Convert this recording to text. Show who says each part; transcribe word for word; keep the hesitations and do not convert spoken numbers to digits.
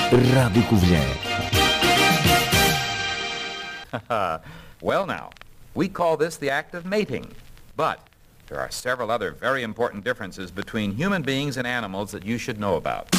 Speaker 1: Rádio Covilhã.
Speaker 2: Well now, we call this the act of mating, but there are several other very important differences between human beings and animals that you should know about.